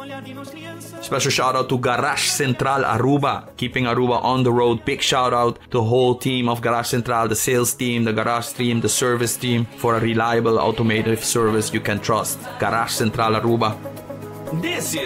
Special shout out to Garage Central Aruba, keeping Aruba on the road. Big shout out to the whole team of Garage Central, the sales team, the garage team, the service team, for a reliable automotive service you can trust. Garage Central Aruba. This is